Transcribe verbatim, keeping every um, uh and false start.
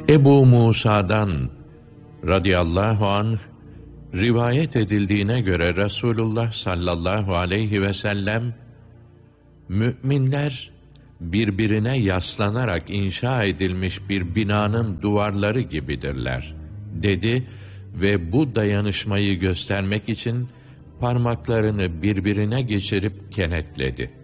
Ebu Musa'dan radıyallahu anh rivayet edildiğine göre Resulullah sallallahu aleyhi ve sellem, müminler birbirine yaslanarak inşa edilmiş bir binanın duvarları gibidirler dedi ve bu dayanışmayı göstermek için parmaklarını birbirine geçirip kenetledi.